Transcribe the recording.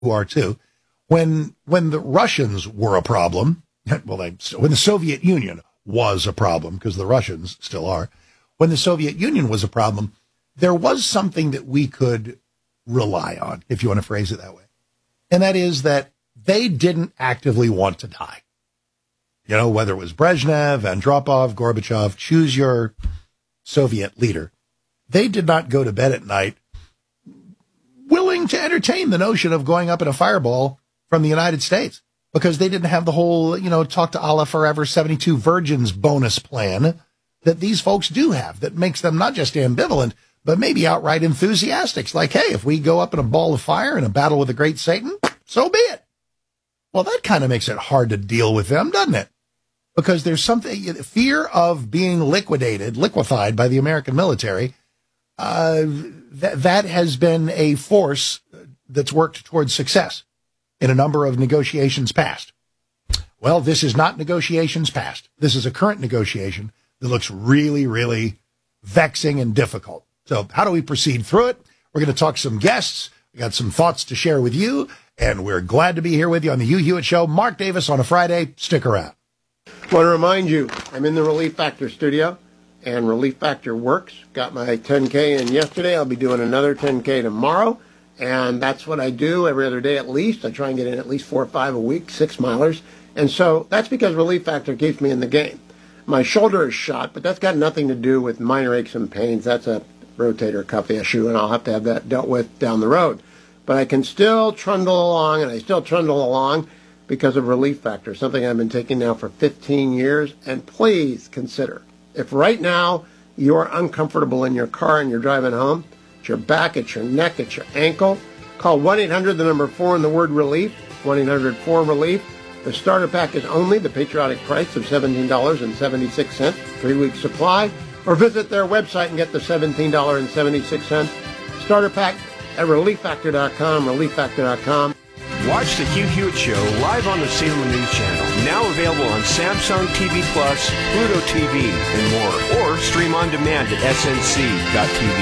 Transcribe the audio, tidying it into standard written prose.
who are too. When the Russians were a problem, well, when the Soviet Union was a problem, because the Russians still are, when the Soviet Union was a problem, there was something that we could rely on, if you want to phrase it that way. And that is that they didn't actively want to die. You know, whether it was Brezhnev, Andropov, Gorbachev, choose your Soviet leader. They did not go to bed at night willing to entertain the notion of going up in a fireball from the United States, because they didn't have the whole, talk to Allah forever 72 virgins bonus plan that these folks do have, that makes them not just ambivalent, but maybe outright enthusiastic. Like, hey, if we go up in a ball of fire in a battle with the great Satan, so be it. Well, that kind of makes it hard to deal with them, doesn't it? Because there's fear of being liquefied by the American military. That has been a force that's worked towards success in a number of negotiations past. Well, this is not negotiations past. This is a current negotiation that looks really, really vexing and difficult. So how do we proceed through it? We're going to talk to some guests. We got some thoughts to share with you, and we're glad to be here with you on the Hugh Hewitt Show. Mark Davis on a Friday. Stick around. I want to remind you, I'm in the Relief Factor studio, and Relief Factor works. Got my 10K in yesterday. I'll be doing another 10K tomorrow, and that's what I do every other day at least. I try and get in at least 4 or 5 a week, 6 milers, and so that's because Relief Factor keeps me in the game. My shoulder is shot, but that's got nothing to do with minor aches and pains. That's a rotator cuff issue, and I'll have to have that dealt with down the road. But I can still trundle along, and I still trundle along because of Relief Factor, something I've been taking now for 15 years. And please consider, if right now you're uncomfortable in your car and you're driving home, it's your back, it's your neck, it's your ankle, call 1-800, the number 4 and the word relief, 1-800-4-RELIEF. The starter pack is only the patriotic price of $17.76, 3-week supply, or visit their website and get the $17.76 starter pack at ReliefFactor.com, ReliefFactor.com. Watch the Hugh Hewitt Show live on the Salem News Channel, now available on Samsung TV Plus, Pluto TV, and more, or stream on demand at snc.tv.